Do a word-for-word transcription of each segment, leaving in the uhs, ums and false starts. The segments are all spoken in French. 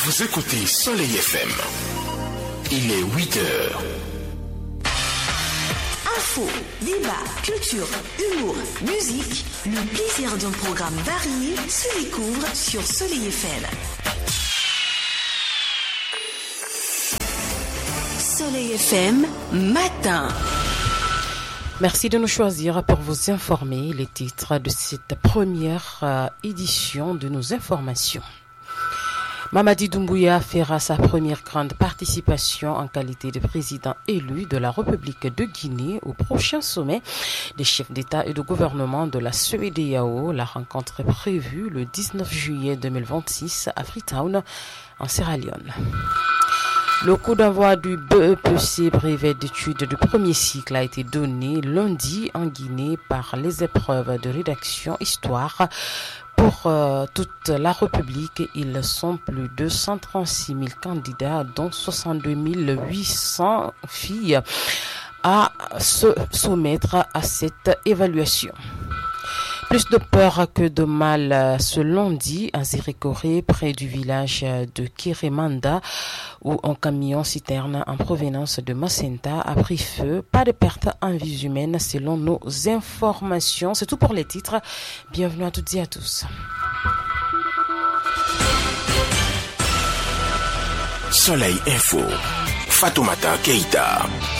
Vous écoutez Soleil F M. Il est huit heures. Info, débat, culture, humour, musique, le plaisir d'un programme varié se découvre sur Soleil F M. Soleil F M, matin. Merci de nous choisir pour vous informer les titres de cette première euh, édition de nos informations. Mamadi Doumbouya fera sa première grande participation en qualité de président élu de la République de Guinée au prochain sommet des chefs d'État et de gouvernement de la C E D E A O. La rencontre est prévue le dix-neuf juillet deux mille vingt-six à Freetown, en Sierra Leone. Le coup d'envoi du B E P C, brevet d'études du premier cycle, a été donné lundi en Guinée par les épreuves de rédaction histoire. Pour euh, toute la République, ils sont plus de cent trente-six mille candidats, dont soixante-deux mille huit cents filles, à se soumettre à cette évaluation. Plus de peur que de mal ce lundi à Zirikore, près du village de Kiremanda, où un camion citerne en provenance de Macenta a pris feu. Pas de perte en vie humaine selon nos informations. C'est tout pour les titres. Bienvenue à toutes et à tous. Soleil Info. Fatoumata Keita.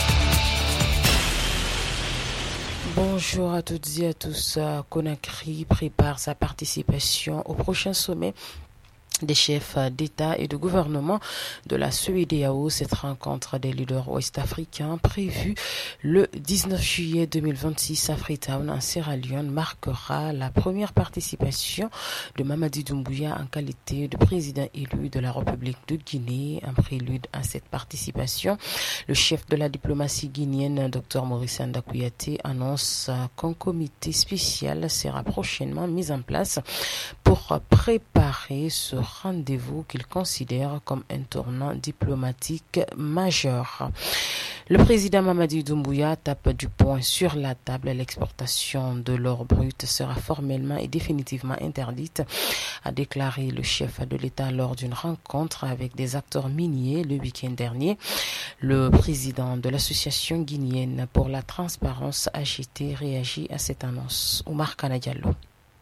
Bonjour à toutes et à tous. Conakry prépare sa participation au prochain sommet des chefs d'État et de gouvernement de la C E D E A O. Cette rencontre des leaders ouest-africains prévue le dix-neuf juillet deux mille vingt-six à Freetown, en Sierra Leone, marquera la première participation de Mamadi Doumbouya en qualité de président élu de la République de Guinée. En prélude à cette participation, le chef de la diplomatie guinéenne, Dr Maurice Anda Kouyaté, annonce qu'un comité spécial sera prochainement mis en place pour préparer ce rendez-vous qu'il considère comme un tournant diplomatique majeur. Le président Mamadi Doumbouya tape du poing sur la table. L'exportation de l'or brut sera formellement et définitivement interdite, a déclaré le chef de l'État lors d'une rencontre avec des acteurs miniers le week-end dernier. Le président de l'association guinéenne pour la transparence A G T réagit à cette annonce. Oumar Kana Diallo.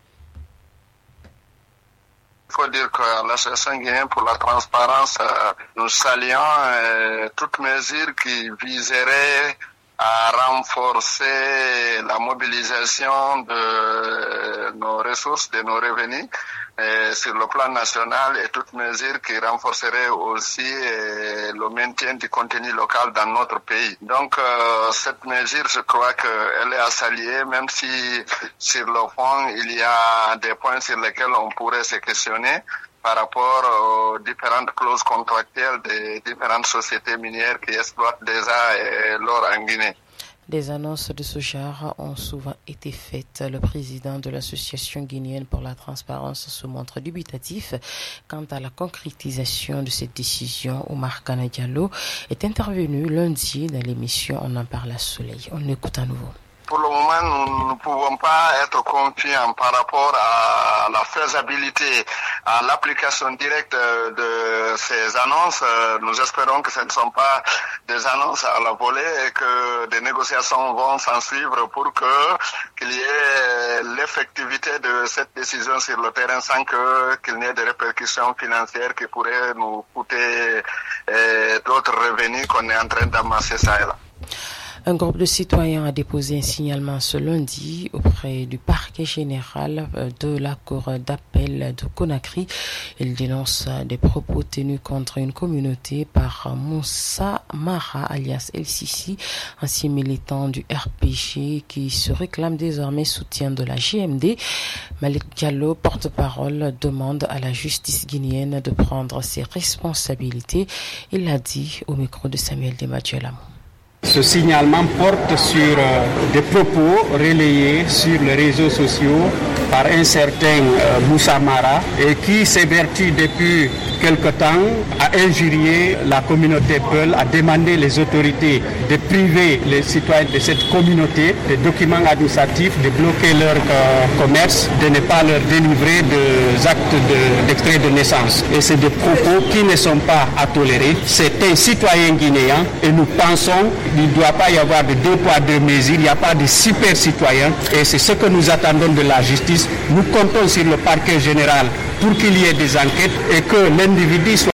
Il faut dire que l'association guinéenne pour la transparence, euh, nous saluons euh, toute mesure qui viserait à renforcer la mobilisation de nos ressources, de nos revenus euh, sur le plan national, et toute mesure qui renforcerait aussi euh, le maintien du contenu local dans notre pays. Donc euh, cette mesure, je crois qu'elle est à saluer, même si sur le fond il y a des points sur lesquels on pourrait se questionner par rapport aux différentes clauses contractuelles des différentes sociétés minières qui exploitent déjà l'or en Guinée. Des annonces de ce genre ont souvent été faites. Le président de l'association guinéenne pour la transparence se montre dubitatif quant à la concrétisation de cette décision. Oumar Kana Diallo est intervenu lundi dans l'émission On en parle à Soleil. On l'écoute à nouveau. Pour le moment, nous ne pouvons pas être confiants par rapport à la faisabilité, à l'application directe de ces annonces. Nous espérons que ce ne sont pas des annonces à la volée et que des négociations vont s'en suivre pour que qu'il y ait l'effectivité de cette décision sur le terrain sans que qu'il n'y ait de répercussions financières qui pourraient nous coûter eh, d'autres revenus qu'on est en train d'amasser ça et là. Un groupe de citoyens a déposé un signalement ce lundi auprès du parquet général de la cour d'appel de Conakry. Il dénonce des propos tenus contre une communauté par Moussa Mara alias El Sisi, ancien militant du R P G qui se réclame désormais soutien de la G M D. Malik Diallo, porte-parole, demande à la justice guinéenne de prendre ses responsabilités. Il l'a dit au micro de Samuel Demadjelamo. Ce signalement porte sur euh, des propos relayés sur les réseaux sociaux par un certain euh, Moussa Mara et qui s'évertue depuis quelque temps à injurier la communauté Peul, à demander les autorités de priver les citoyens de cette communauté des documents administratifs, de bloquer leur euh, commerce, de ne pas leur délivrer des actes de, d'extrait de naissance. Et c'est des propos qui ne sont pas à tolérer. C'est un citoyen guinéen et nous pensons qu'il ne doit pas y avoir de deux poids, deux mesures, il n'y a pas de super citoyens et c'est ce que nous attendons de la justice. Nous comptons sur le parquet général pour qu'il y ait des enquêtes et que l'individu soit